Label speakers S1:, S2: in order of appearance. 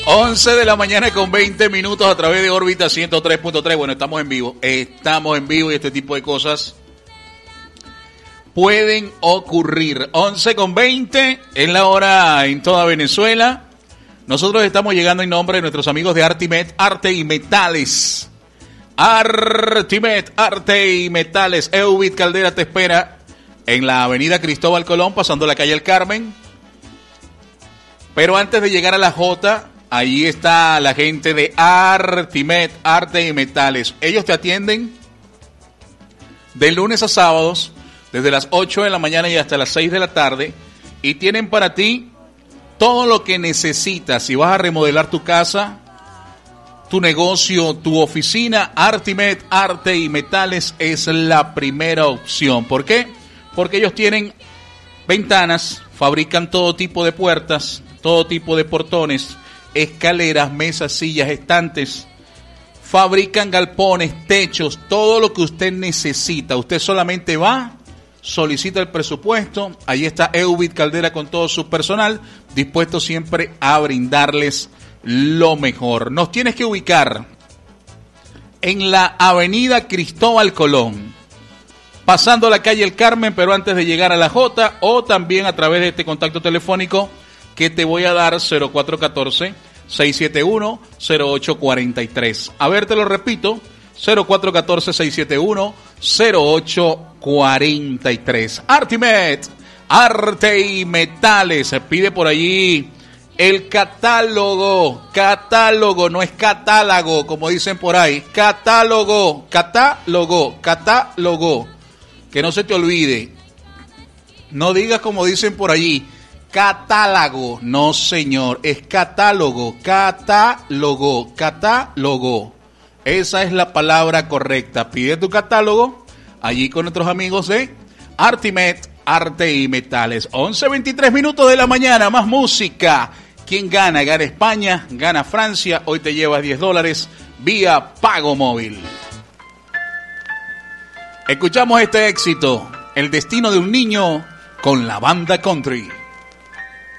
S1: 11 de la mañana con 20 minutos a través de órbita 103.3. Bueno, estamos en vivo y este tipo de cosas pueden ocurrir. 11 con 20 es la hora en toda Venezuela. Nosotros estamos llegando en nombre de nuestros amigos de Artimet, Arte y Metales. Artimet, Arte y Metales. Eubit Caldera te espera en la avenida Cristóbal Colón, pasando la calle El Carmen. Pero antes de llegar a la J, ahí está la gente de Artimet, Arte y Metales. Ellos te atienden de lunes a sábados, desde las 8 de la mañana y hasta las 6 de la tarde. Y tienen para ti todo lo que necesitas. Si vas a remodelar tu casa, tu negocio, tu oficina, Artimet, Arte y Metales es la primera opción. ¿Por qué? Porque ellos tienen ventanas, fabrican todo tipo de puertas, todo tipo de portones, escaleras, mesas, sillas, estantes, fabrican galpones, techos, todo lo que usted necesita. Usted solamente va, solicita el presupuesto, ahí está Eubit Caldera con todo su personal, dispuesto siempre a brindarles lo mejor. Nos tienes que ubicar en la avenida Cristóbal Colón, pasando la calle El Carmen, pero antes de llegar a la J, o también a través de este contacto telefónico que te voy a dar, 0414-671-0843. A ver, te lo repito, 0414-671-0843. Artimet, Arte y Metales. Se pide por allí el catálogo, no es catálogo, como dicen por ahí. Catálogo. Que no se te olvide. No digas como dicen por allí, catálogo. No, señor, es catálogo. Esa es la palabra correcta. Pide tu catálogo allí con nuestros amigos de Artimet, Arte y Metales. 11:23 minutos de la mañana, más música. ¿Quién gana? Gana España, gana Francia. Hoy te llevas $10 vía pago móvil. Escuchamos este éxito, El destino de un niño, con la banda country.